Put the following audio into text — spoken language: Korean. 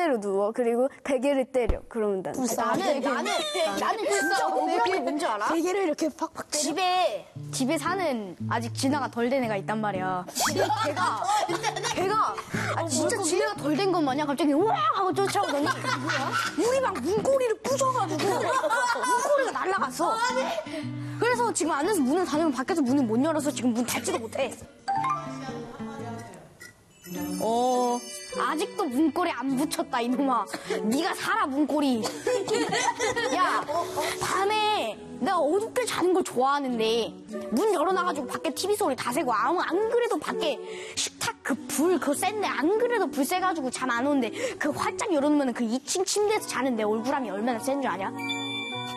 상태로 누워. 그리고 베개를 때려. 그러면 난. 나는 진짜 억울한 게 뭔지 알아? 베개를 이렇게 팍팍 때려. 집에 사는 아직 진화가 덜 된 애가 있단 말이야. 걔가 진짜 진화가 덜 된 것 마냥 갑자기 우와 하고 쫓아오더니 우리 막 문고리를 부셔가지고 문고리가 날아갔어. 그래서 지금 안에서 문을 닫으면 밖에서 문을 못 열어서 지금 문 닫지도 못해. 아직도 문고리 안 붙였다 이놈아. 네가 살아 문고리. 야 밤에 내가 어둡게 자는 걸 좋아하는데 문 열어놔가지고 밖에 TV 소리 다 새고 안 그래도 밖에 식탁 그 불 그거 센데 안 그래도 불 세가지고 잠 안 오는데 그 활짝 열어놓으면 그 2층 침대에서 자는 내 얼굴함이 얼마나 센 줄 아냐?